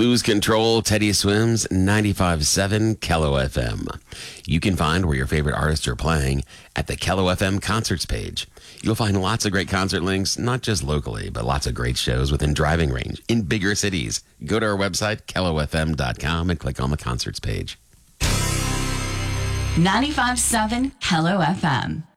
Lose Control, Teddy Swims, 95.7 Kello FM. You can find where your favorite artists are playing at the Kello FM concerts page. You'll find lots of great concert links, not just locally, but lots of great shows within driving range in bigger cities. Go to our website, kellofm.com, and click on the concerts page. 95.7 Kello FM.